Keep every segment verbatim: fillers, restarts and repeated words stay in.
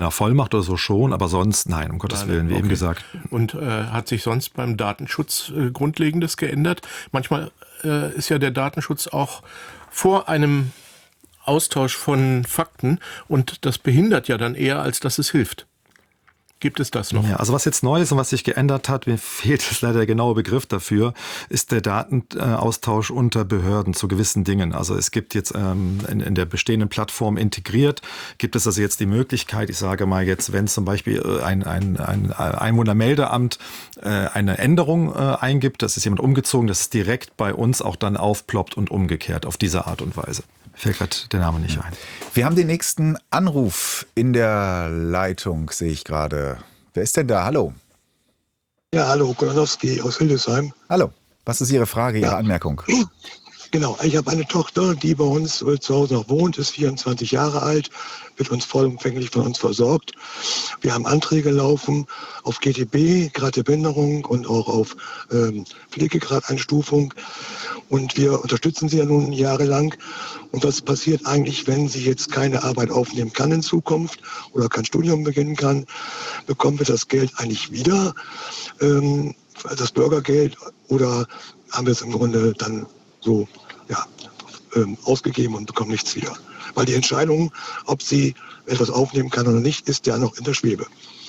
einer Vollmacht oder so schon, aber sonst nein, um Gottes Nein, Willen, wie okay. eben gesagt. Und äh, hat sich sonst beim Datenschutz äh, Grundlegendes geändert? Manchmal äh, ist ja der Datenschutz auch vor einem Austausch von Fakten und das behindert ja dann eher, als dass es hilft. Gibt es das noch? Ja, also was jetzt neu ist und was sich geändert hat, mir fehlt es leider der genaue Begriff dafür, ist der Datenaustausch unter Behörden zu gewissen Dingen. Also es gibt jetzt ähm, in, in der bestehenden Plattform integriert, gibt es also jetzt die Möglichkeit, ich sage mal jetzt, wenn zum Beispiel ein, ein, ein Einwohnermeldeamt äh, eine Änderung äh, eingibt, das ist jemand umgezogen, dass es direkt bei uns auch dann aufploppt und umgekehrt auf diese Art und Weise. Fällt gerade der Name nicht ein. Wir haben den nächsten Anruf in der Leitung, sehe ich gerade. Wer ist denn da? Hallo. Ja, hallo, Kolanowski aus Hildesheim. Hallo. Was ist Ihre Frage, Ihre Ja. Anmerkung? Genau, ich habe eine Tochter, die bei uns äh, zu Hause noch wohnt, ist vierundzwanzig Jahre alt, wird uns vollumfänglich von uns versorgt. Wir haben Anträge laufen auf G T B, Grad der Behinderung und auch auf ähm, Pflegegradeinstufung. Und wir unterstützen sie ja nun jahrelang. Und was passiert eigentlich, wenn sie jetzt keine Arbeit aufnehmen kann in Zukunft oder kein Studium beginnen kann, bekommen wir das Geld eigentlich wieder, ähm, das Bürgergeld, oder haben wir es im Grunde dann so ja, ähm, ausgegeben und bekommen nichts wieder. Weil die Entscheidung, ob sie etwas aufnehmen kann oder nicht, ist ja noch in der Schwebe.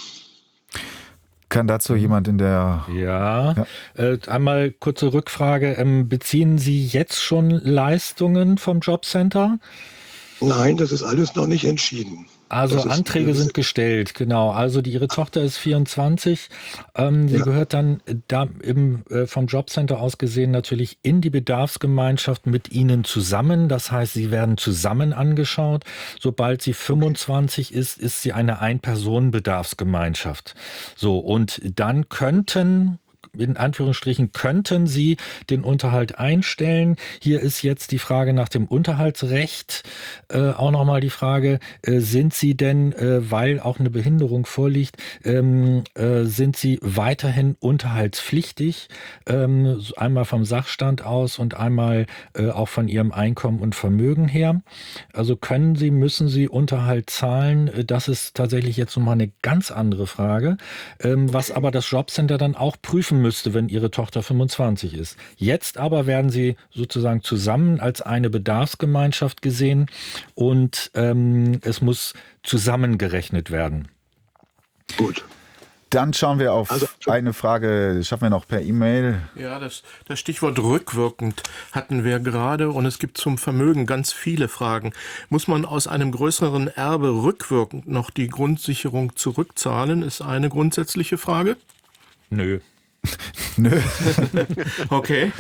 Kann dazu jemand in der... Ja, ja. Äh, einmal kurze Rückfrage. Ähm, beziehen Sie jetzt schon Leistungen vom Jobcenter? Nein, das ist alles noch nicht entschieden. Also Das ist- Anträge das ist- sind gestellt, genau. Also die, Ihre Tochter ist vierundzwanzig. Ähm, sie Ja. gehört dann da im, äh, vom Jobcenter aus gesehen natürlich in die Bedarfsgemeinschaft mit Ihnen zusammen. Das heißt, Sie werden zusammen angeschaut. Sobald sie fünfundzwanzig ist, ist sie eine Ein-Personen-Bedarfsgemeinschaft. So, und dann könnten... in Anführungsstrichen könnten Sie den Unterhalt einstellen. Hier ist jetzt die Frage nach dem Unterhaltsrecht. Äh, auch nochmal die Frage, äh, sind Sie denn, äh, weil auch eine Behinderung vorliegt, ähm, äh, sind Sie weiterhin unterhaltspflichtig? Ähm, so einmal vom Sachstand aus und einmal äh, auch von Ihrem Einkommen und Vermögen her. Also können Sie, müssen Sie Unterhalt zahlen? Äh, Das ist tatsächlich jetzt nochmal eine ganz andere Frage, ähm, was aber das Jobcenter dann auch prüfen müsste, wenn Ihre Tochter fünfundzwanzig ist. Jetzt aber werden Sie sozusagen zusammen als eine Bedarfsgemeinschaft gesehen und ähm, es muss zusammengerechnet werden. Gut. Dann schauen wir auf Also- eine Frage, das schaffen wir noch per E-Mail. Ja, das, das Stichwort rückwirkend hatten wir gerade und es gibt zum Vermögen ganz viele Fragen. Muss man aus einem größeren Erbe rückwirkend noch die Grundsicherung zurückzahlen, ist eine grundsätzliche Frage. Nö. Nö. Okay,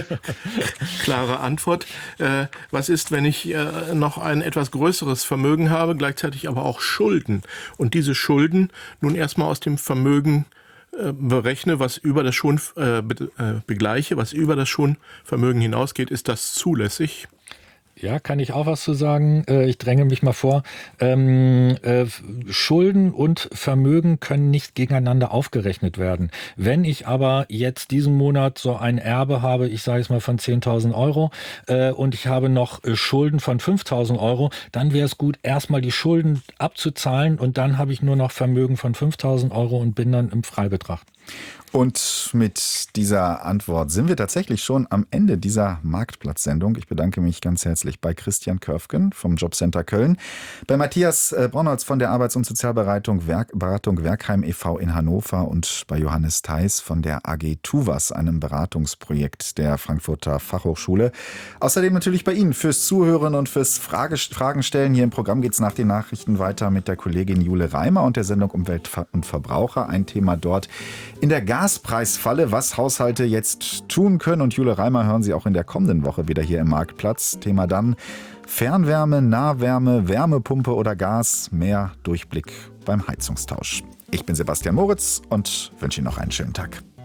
klare Antwort. Äh, was ist, wenn ich äh, noch ein etwas größeres Vermögen habe, gleichzeitig aber auch Schulden und diese Schulden nun erstmal aus dem Vermögen äh, berechne, was über das schon äh, be, äh, begleiche, was über das schon Vermögen hinausgeht, ist das zulässig? Ja, kann ich auch was zu sagen? Äh, Ich dränge mich mal vor. Ähm, äh, Schulden und Vermögen können nicht gegeneinander aufgerechnet werden. Wenn ich aber jetzt diesen Monat so ein Erbe habe, ich sage es mal von zehntausend Euro, äh, und ich habe noch äh, Schulden von fünftausend Euro, dann wäre es gut, erstmal die Schulden abzuzahlen und dann habe ich nur noch Vermögen von fünftausend Euro und bin dann im Freibetrag. Und mit dieser Antwort sind wir tatsächlich schon am Ende dieser Marktplatzsendung. Ich bedanke mich ganz herzlich bei Christian Körfgen vom Jobcenter Köln, bei Matthias äh, Bronholz von der Arbeits- und Sozialberatung Werk, Beratung Werkheim e V in Hannover und bei Johannes Theis von der A G TUVAS, einem Beratungsprojekt der Frankfurter Fachhochschule. Außerdem natürlich bei Ihnen fürs Zuhören und fürs Frage, Fragen stellen. Hier im Programm geht es nach den Nachrichten weiter mit der Kollegin Jule Reimer und der Sendung Umwelt und Verbraucher. Ein Thema dort in der Gaspreisfalle, was Haushalte jetzt tun können. Und Jule Reimer hören Sie auch in der kommenden Woche wieder hier im Marktplatz. Thema dann Fernwärme, Nahwärme, Wärmepumpe oder Gas. Mehr Durchblick beim Heizungstausch. Ich bin Sebastian Moritz und wünsche Ihnen noch einen schönen Tag.